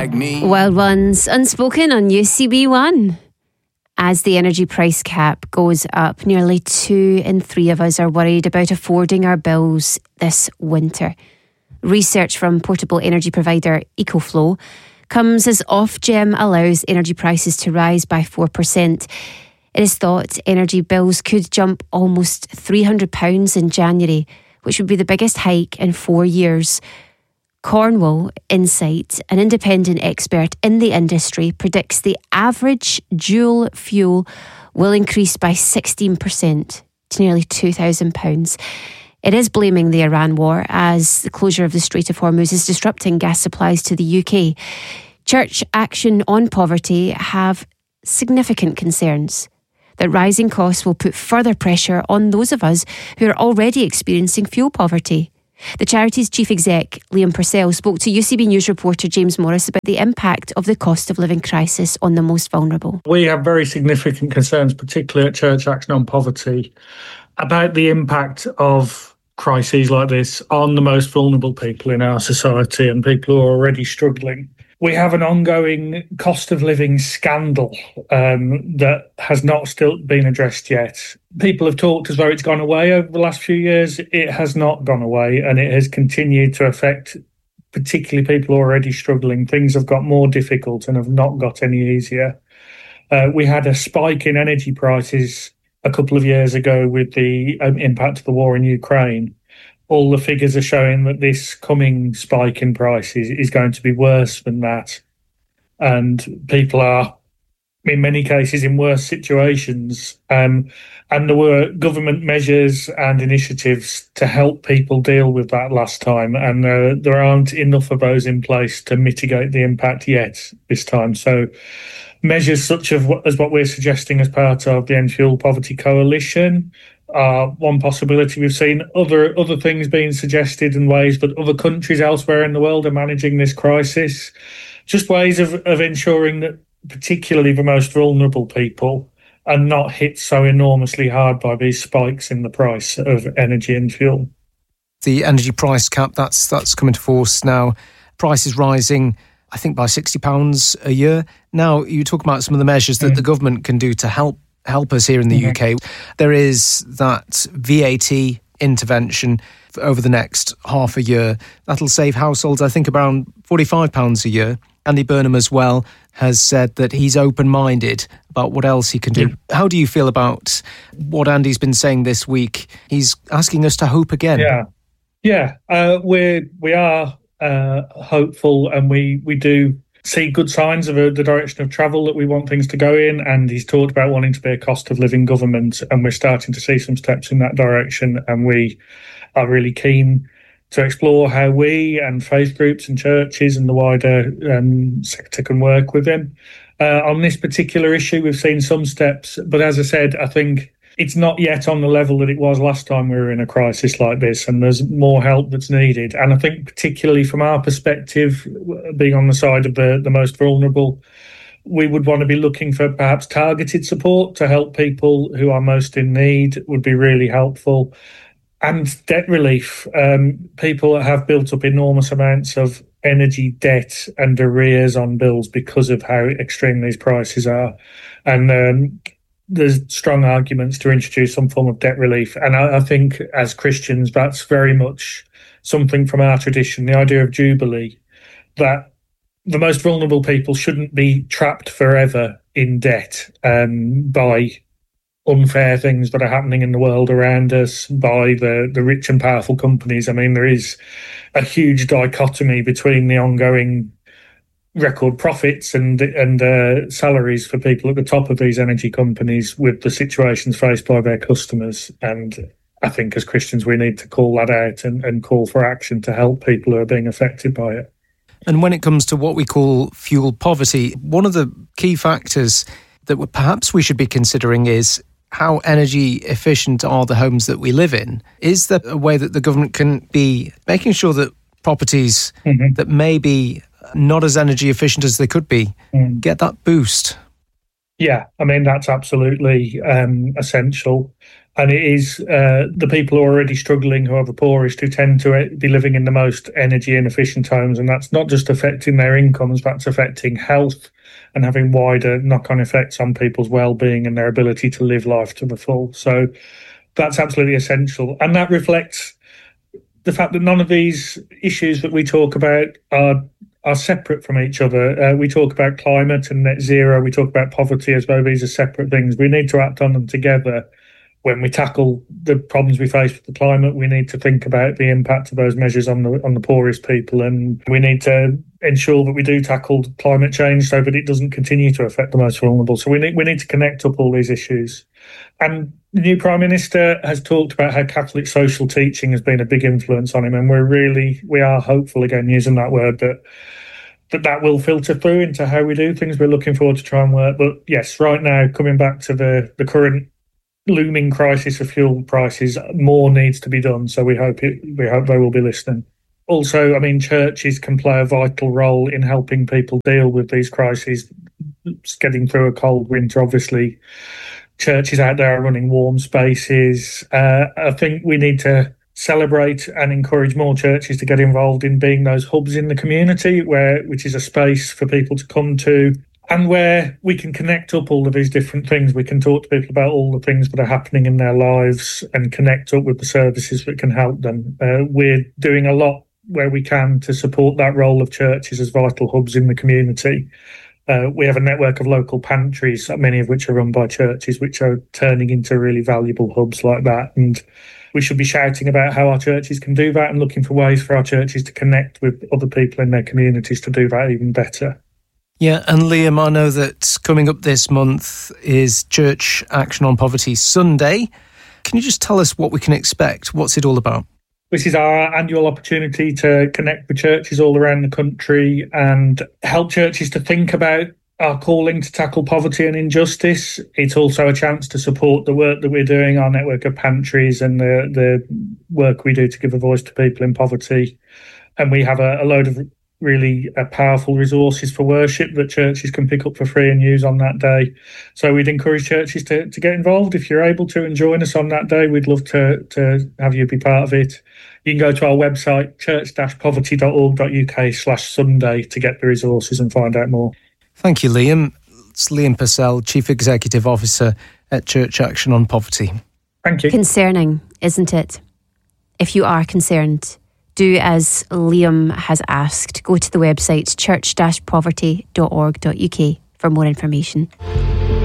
like me. Wild Ones, Unspoken on UCB1. As the energy price cap goes up, nearly 2 in 3 of us are worried about affording our bills this winter. Research from portable energy provider EcoFlow comes as Ofgem allows energy prices to rise by 4%. It is thought energy bills could jump almost £300 in January, which would be the biggest hike in 4 years. Cornwall Insight, an independent expert in the industry, predicts the average dual fuel will increase by 16% to nearly £2,000. It is blaming the Iran war as the closure of the Strait of Hormuz is disrupting gas supplies to the UK. Church Action on Poverty have significant concerns that rising costs will put further pressure on those of us who are already experiencing fuel poverty. The charity's chief exec, Liam Purcell, spoke to UCB News reporter James Morris about the impact of the cost of living crisis on the most vulnerable. We have very significant concerns, particularly at Church Action on Poverty, about the impact of crises like this on the most vulnerable people in our society and people who are already struggling. We have an ongoing cost of living scandal that has not still been addressed yet. People have talked as though it's gone away over the last few years. It has not gone away, and it has continued to affect particularly people already struggling. Things have got more difficult and have not got any easier. We had a spike in energy prices a couple of years ago with the impact of the war in Ukraine. All the figures are showing that this coming spike in prices is going to be worse than that. And people are, in many cases, in worse situations. And there were government measures and initiatives to help people deal with that last time. And there aren't enough of those in place to mitigate the impact yet this time. So measures such as what we're suggesting as part of the End Fuel Poverty Coalition one possibility. We've seen other things being suggested and ways that other countries elsewhere in the world are managing this crisis. Just ways of ensuring that particularly the most vulnerable people are not hit so enormously hard by these spikes in the price of energy and fuel. The energy price cap, that's come into force now. Prices rising, I think, by £60 a year. Now, you talk about some of the measures that the government can do to help us here in the UK. There is that VAT intervention over the next half a year. That'll save households, I think, around £45 a year. Andy Burnham as well has said that he's open-minded about what else he can do. How do you feel about what Andy's been saying this week? He's asking us to hope again. We are hopeful, and we do see good signs of the direction of travel that we want things to go in. And he's talked about wanting to be a cost of living government, and we're starting to see some steps in that direction. And we are really keen to explore how we and faith groups and churches and the wider sector can work with him. On this particular issue, we've seen some steps, but as I said, I think it's not yet on the level that it was last time we were in a crisis like this, and there's more help that's needed. And I think particularly from our perspective, being on the side of the most vulnerable, we would want to be looking for perhaps targeted support to help people who are most in need would be really helpful. And debt relief. People have built up enormous amounts of energy debt and arrears on bills because of how extreme these prices are. And there's strong arguments to introduce some form of debt relief. And I think as Christians, that's very much something from our tradition, the idea of Jubilee, that the most vulnerable people shouldn't be trapped forever in debt by unfair things that are happening in the world around us, by the rich and powerful companies. I mean, there is a huge dichotomy between the ongoing record profits and salaries for people at the top of these energy companies with the situations faced by their customers. And I think as Christians, we need to call that out and call for action to help people who are being affected by it. And when it comes to what we call fuel poverty, one of the key factors that perhaps we should be considering is how energy efficient are the homes that we live in? Is there a way that the government can be making sure that properties that may be not as energy efficient as they could be get that boost? Yeah, I mean, that's absolutely essential. And it is the people who are already struggling, who are the poorest, who tend to be living in the most energy inefficient homes. And that's not just affecting their incomes, that's affecting health and having wider knock-on effects on people's well-being and their ability to live life to the full. So that's absolutely essential. And that reflects the fact that none of these issues that we talk about are separate from each other. We talk about climate and net zero. We talk about poverty as though these are separate things. We need to act on them together. When we tackle the problems we face with the climate, we need to think about the impact of those measures on the poorest people, and we need to ensure that we do tackle climate change so that it doesn't continue to affect the most vulnerable. So we need to connect up all these issues. And the new Prime Minister has talked about how Catholic social teaching has been a big influence on him, and we are hopeful, again using that word, that will filter through into how we do things. We're looking forward to try and work. But yes, right now, coming back to the current looming crisis of fuel prices, more needs to be done. So we hope they will be listening. Also, I mean, churches can play a vital role in helping people deal with these crises. Getting through a cold winter, obviously, churches out there are running warm spaces. I think we need to celebrate and encourage more churches to get involved in being those hubs in the community, which is a space for people to come to, and where we can connect up all of these different things. We can talk to people about all the things that are happening in their lives and connect up with the services that can help them. We're doing a lot where we can to support that role of churches as vital hubs in the community. We have a network of local pantries, many of which are run by churches, which are turning into really valuable hubs like that. And we should be shouting about how our churches can do that and looking for ways for our churches to connect with other people in their communities to do that even better. Yeah, and Liam, I know that coming up this month is Church Action on Poverty Sunday. Can you just tell us what we can expect? What's it all about? This is our annual opportunity to connect with churches all around the country and help churches to think about our calling to tackle poverty and injustice. It's also a chance to support the work that we're doing, our network of pantries and the work we do to give a voice to people in poverty. And we have a load of really powerful resources for worship that churches can pick up for free and use on that day. So we'd encourage churches to get involved if you're able to and join us on that day. We'd love to have you be part of it. You can go to our website, church-poverty.org.uk/Sunday to get the resources and find out more. Thank you, Liam. It's Liam Purcell, Chief Executive Officer at Church Action on Poverty. Thank you. Concerning, isn't it? If you are concerned, do as Liam has asked. Go to the website church-poverty.org.uk for more information.